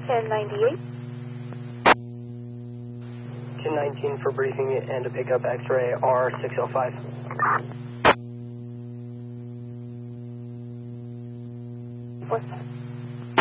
1098. 1019 for briefing and to pick up X-ray R605. What's that?